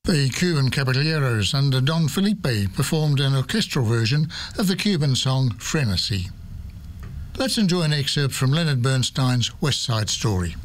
The Cuban Caballeros under Don Felipe performed an orchestral version of the Cuban song Frenesy. Let's enjoy an excerpt from Leonard Bernstein's West Side Story.